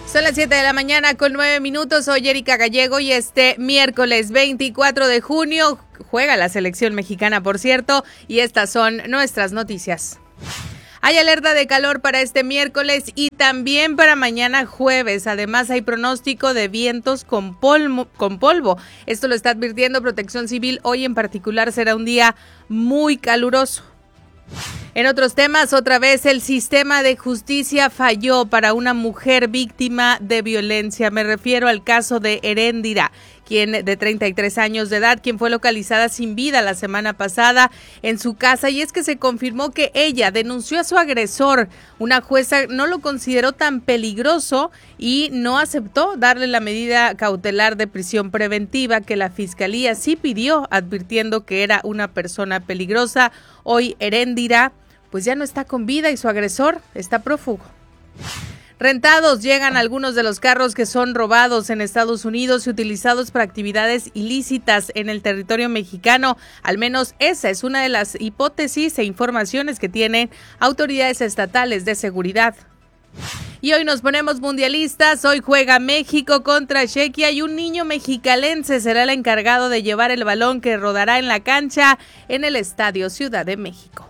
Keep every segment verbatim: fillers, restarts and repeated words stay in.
Son las siete de la mañana con nueve minutos, soy Erika Gallego y este miércoles veinticuatro de junio juega la selección mexicana, por cierto, y estas son nuestras noticias. Hay alerta de calor para este miércoles y también para mañana jueves. Además, hay pronóstico de vientos con polvo, con polvo. Esto lo está advirtiendo Protección Civil. Hoy en particular será un día muy caluroso. En otros temas, otra vez el sistema de justicia falló para una mujer víctima de violencia. Me refiero al caso de Heréndira, quien de treinta y tres años de edad, quien fue localizada sin vida la semana pasada en su casa, y es que se confirmó que ella denunció a su agresor. Una jueza no lo consideró tan peligroso y no aceptó darle la medida cautelar de prisión preventiva que la fiscalía sí pidió, advirtiendo que era una persona peligrosa. Hoy Heréndira pues ya no está con vida y su agresor está prófugo. Rentados llegan algunos de los carros que son robados en Estados Unidos y utilizados para actividades ilícitas en el territorio mexicano. Al menos esa es una de las hipótesis e informaciones que tienen autoridades estatales de seguridad. Y hoy nos ponemos mundialistas. Hoy juega México contra Chequia y un niño mexicalense será el encargado de llevar el balón que rodará en la cancha en el Estadio Ciudad de México.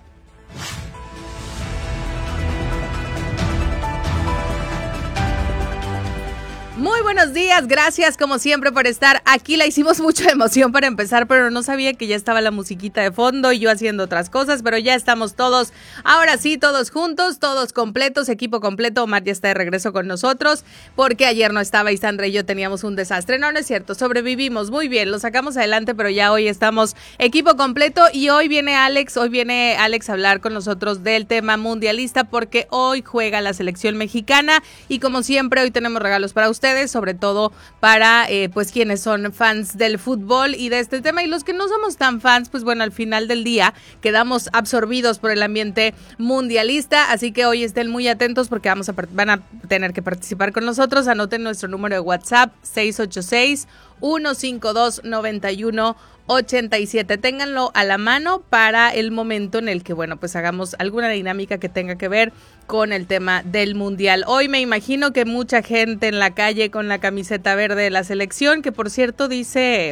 Muy buenos días, gracias como siempre por estar aquí. La hicimos mucha emoción para empezar, pero no sabía que ya estaba la musiquita de fondo y yo haciendo otras cosas, pero ya estamos todos, ahora sí, todos juntos, todos completos, equipo completo. Omar ya está de regreso con nosotros, porque ayer no estaba y Sandra y yo teníamos un desastre. No, no es cierto, sobrevivimos muy bien, lo sacamos adelante, pero ya hoy estamos equipo completo y hoy viene Alex, hoy viene Alex a hablar con nosotros del tema mundialista, porque hoy juega la selección mexicana y como siempre hoy tenemos regalos para ustedes, sobre todo para eh, pues quienes son fans del fútbol y de este tema, y los que no somos tan fans, pues bueno, al final del día quedamos absorbidos por el ambiente mundialista, así que hoy estén muy atentos porque vamos a van a tener que participar con nosotros. Anoten nuestro número de WhatsApp seis ocho seis, uno cinco dos, nueve uno ocho siete. Ténganlo a la mano para el momento en el que, bueno, pues hagamos alguna dinámica que tenga que ver con el tema del mundial. Hoy me imagino que mucha gente en la calle con la camiseta verde de la selección, que por cierto dice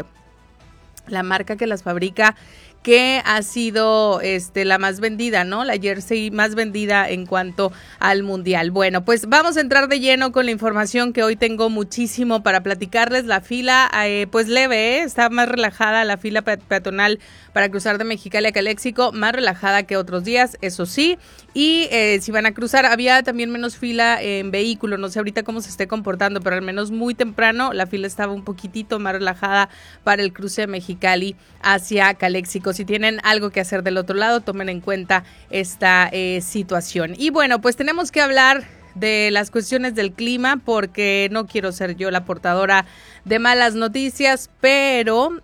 la marca que las fabrica que ha sido este la más vendida, ¿no? La jersey más vendida en cuanto al mundial. Bueno, pues vamos a entrar de lleno con la información que hoy tengo muchísimo para platicarles. La fila, eh, pues leve, ¿eh? Está más relajada la fila peatonal para cruzar de Mexicali a Caléxico, más relajada que otros días, eso sí. Y eh, si van a cruzar, había también menos fila en vehículo, no sé ahorita cómo se esté comportando, pero al menos muy temprano la fila estaba un poquitito más relajada para el cruce de Mexicali hacia Caléxico. Si tienen algo que hacer del otro lado, tomen en cuenta esta eh, situación. Y bueno, pues tenemos que hablar de las cuestiones del clima, porque no quiero ser yo la portadora de malas noticias, pero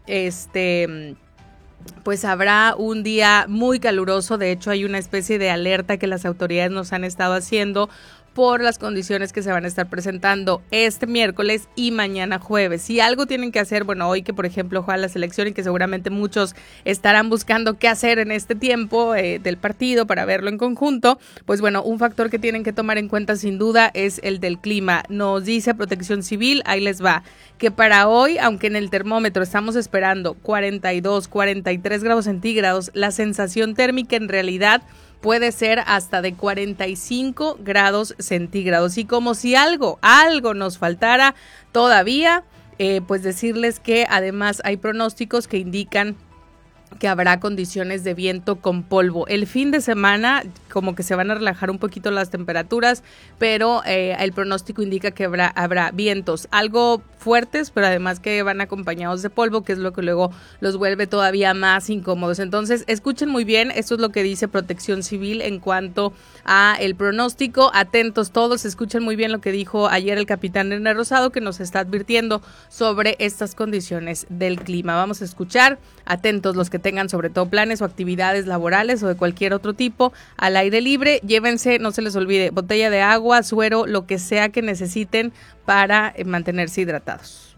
este pues habrá un día muy caluroso. De hecho, hay una especie de alerta que las autoridades nos han estado haciendo por las condiciones que se van a estar presentando este miércoles y mañana jueves. Si algo tienen que hacer, bueno, hoy que por ejemplo juega la selección y que seguramente muchos estarán buscando qué hacer en este tiempo eh, del partido para verlo en conjunto, pues bueno, un factor que tienen que tomar en cuenta sin duda es el del clima. Nos dice Protección Civil, ahí les va, que para hoy, aunque en el termómetro estamos esperando cuarenta y dos, cuarenta y tres grados centígrados, la sensación térmica en realidad puede ser hasta de cuarenta y cinco grados centígrados. Y como si algo, algo nos faltara todavía, eh, pues decirles que además hay pronósticos que indican que habrá condiciones de viento con polvo. El fin de semana como que se van a relajar un poquito las temperaturas, pero eh, el pronóstico indica que habrá, habrá vientos algo fuertes, pero además que van acompañados de polvo, que es lo que luego los vuelve todavía más incómodos. Entonces, escuchen muy bien, esto es lo que dice Protección Civil en cuanto a el pronóstico. Atentos todos, escuchen muy bien lo que dijo ayer el capitán René Rosado, que nos está advirtiendo sobre estas condiciones del clima. Vamos a escuchar, atentos los que tengan sobre todo planes o actividades laborales o de cualquier otro tipo al aire libre. Llévense, no se les olvide, botella de agua, suero, lo que sea que necesiten para eh, mantenerse hidratados.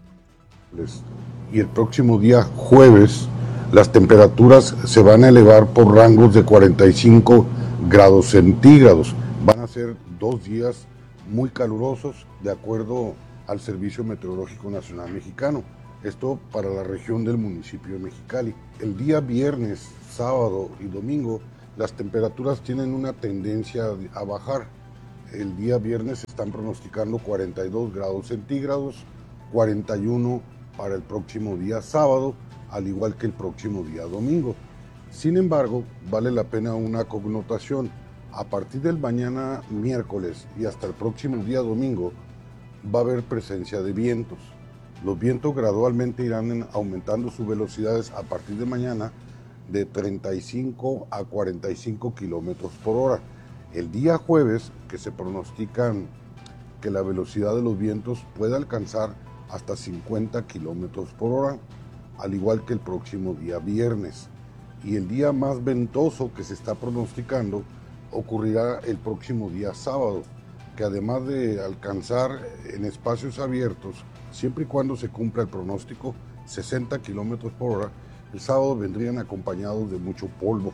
Y el próximo día jueves las temperaturas se van a elevar por rangos de cuarenta y cinco grados centígrados. Van a ser dos días muy calurosos, de acuerdo al Servicio Meteorológico Nacional Mexicano. Esto para la región del municipio de Mexicali. El día viernes, sábado y domingo, las temperaturas tienen una tendencia a bajar. El día viernes se están pronosticando cuarenta y dos grados centígrados, cuarenta y uno para el próximo día sábado, al igual que el próximo día domingo. Sin embargo, vale la pena una connotación. A partir del mañana miércoles y hasta el próximo día domingo va a haber presencia de vientos. Los vientos gradualmente irán aumentando sus velocidades a partir de mañana de treinta y cinco a cuarenta y cinco kilómetros por hora. El día jueves, que se pronostican que la velocidad de los vientos puede alcanzar hasta cincuenta kilómetros por hora, al igual que el próximo día viernes. Y el día más ventoso que se está pronosticando ocurrirá el próximo día sábado, que además de alcanzar en espacios abiertos, siempre y cuando se cumpla el pronóstico, sesenta kilómetros por hora, el sábado vendrían acompañados de mucho polvo.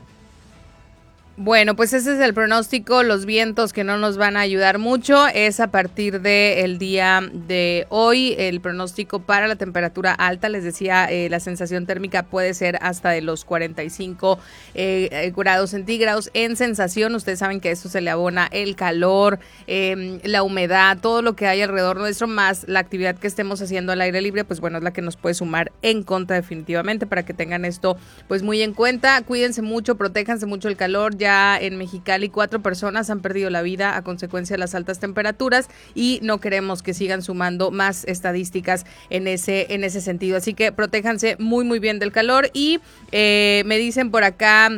Bueno, pues ese es el pronóstico, los vientos que no nos van a ayudar mucho, es a partir del día de hoy, el pronóstico para la temperatura alta, les decía, eh, la sensación térmica puede ser hasta de los cuarenta y cinco eh, grados centígrados en sensación. Ustedes saben que esto se le abona el calor, eh, la humedad, todo lo que hay alrededor nuestro, más la actividad que estemos haciendo al aire libre, pues bueno, es la que nos puede sumar en contra definitivamente, para que tengan esto pues muy en cuenta. Cuídense mucho, protéjanse mucho el calor. Ya en Mexicali cuatro personas han perdido la vida a consecuencia de las altas temperaturas y no queremos que sigan sumando más estadísticas en ese en ese sentido. Así que protéjanse muy muy bien del calor y eh, me dicen por acá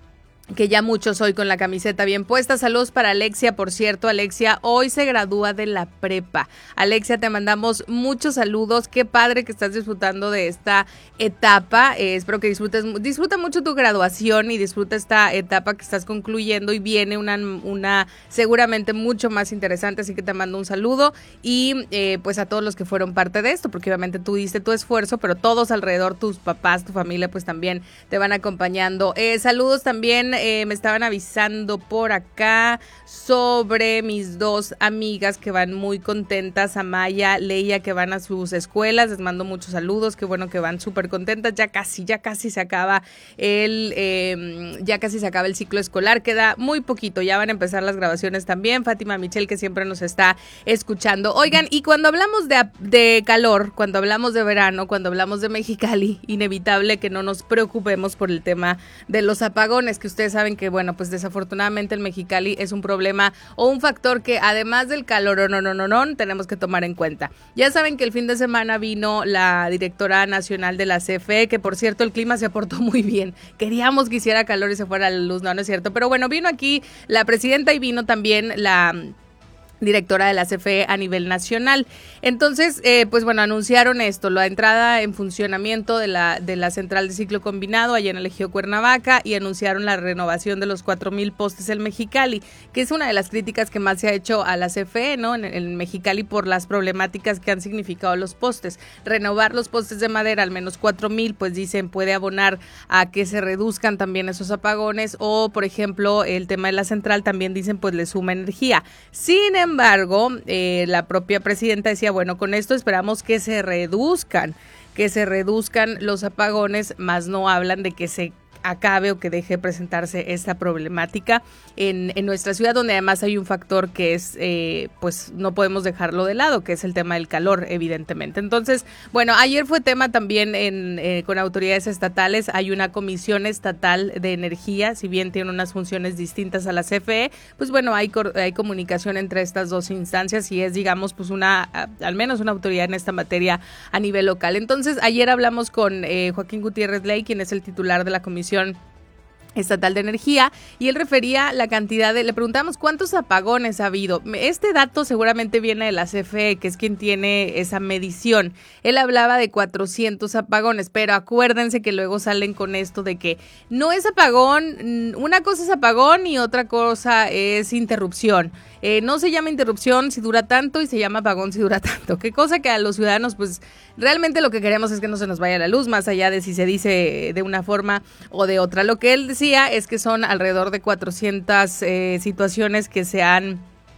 que ya muchos hoy con la camiseta bien puesta. Saludos para Alexia, por cierto, Alexia hoy se gradúa de la prepa. Alexia, te mandamos muchos saludos, qué padre que estás disfrutando de esta etapa, eh, espero que disfrutes, disfruta mucho tu graduación y disfruta esta etapa que estás concluyendo y viene una, una seguramente mucho más interesante, así que te mando un saludo y eh, pues a todos los que fueron parte de esto, porque obviamente tú diste tu esfuerzo, pero todos alrededor, tus papás, tu familia, pues también te van acompañando. Eh, saludos también. Eh, me estaban avisando por acá sobre mis dos amigas que van muy contentas, Amaya, Leia, que van a sus escuelas. Les mando muchos saludos, qué bueno que van súper contentas. Ya casi, ya casi se acaba el, eh, ya casi se acaba el ciclo escolar, queda muy poquito, ya van a empezar las grabaciones también. Fátima Michelle, que siempre nos está escuchando. Oigan, y cuando hablamos de, de calor, cuando hablamos de verano, cuando hablamos de Mexicali, inevitable que no nos preocupemos por el tema de los apagones, que ustedes saben que, bueno, pues desafortunadamente el Mexicali es un problema o un factor que además del calor, no, no, no, no, tenemos que tomar en cuenta. Ya saben que el fin de semana vino la directora nacional de la C F E, que por cierto el clima se portó muy bien. Queríamos que hiciera calor y se fuera la luz, no, no es cierto. Pero bueno, vino aquí la presidenta y vino también la directora de la C F E a nivel nacional. Entonces, eh, pues bueno, anunciaron esto, la entrada en funcionamiento de la de la central de ciclo combinado allá en el Ejido Cuernavaca, y anunciaron la renovación de los cuatro mil postes en Mexicali, que es una de las críticas que más se ha hecho a la C F E, ¿no? En, en Mexicali, por las problemáticas que han significado los postes. Renovar los postes de madera, al menos cuatro mil, pues dicen, puede abonar a que se reduzcan también esos apagones, o por ejemplo, el tema de la central también dicen, pues le suma energía. Sin embargo, Sin embargo, eh, la propia presidenta decía, bueno, con esto esperamos que se reduzcan, que se reduzcan los apagones, más no hablan de que se acabe o que deje de presentarse esta problemática en, en nuestra ciudad, donde además hay un factor que es, eh, pues no podemos dejarlo de lado, que es el tema del calor, evidentemente. Entonces, bueno, ayer fue tema también en, eh, con autoridades estatales. Hay una comisión estatal de energía, si bien tiene unas funciones distintas a la C F E, pues bueno, hay, hay comunicación entre estas dos instancias y es, digamos, pues una, al menos una autoridad en esta materia a nivel local. Entonces, ayer hablamos con eh, Joaquín Gutiérrez Ley, quien es el titular de la comisión estatal de energía, y él refería la cantidad de, le preguntamos cuántos apagones ha habido. Este dato seguramente viene de la C F E, que es quien tiene esa medición. Él hablaba de cuatrocientos apagones, pero acuérdense que luego salen con esto de que no es apagón, una cosa es apagón y otra cosa es interrupción. Eh, no se llama interrupción si dura tanto y se llama apagón si dura tanto. Qué cosa que a los ciudadanos, pues realmente lo que queremos es que no se nos vaya la luz, más allá de si se dice de una forma o de otra. Lo que él decía es que son alrededor de cuatrocientas eh, situaciones que se han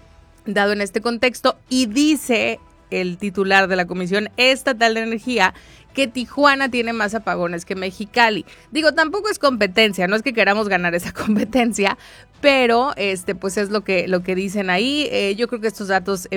dado en este contexto, y dice el titular de la Comisión Estatal de Energía que Tijuana tiene más apagones que Mexicali. Digo, tampoco es competencia, no es que queramos ganar esa competencia, pero este pues es lo que, lo que dicen ahí. Eh, yo creo que estos datos